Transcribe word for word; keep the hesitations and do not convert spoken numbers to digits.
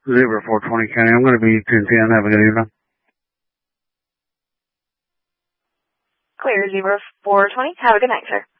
Zebra four twenty County. I'm going to be ten ten. Have a good evening. Clear, Zebra four twenty. Have a good night, sir.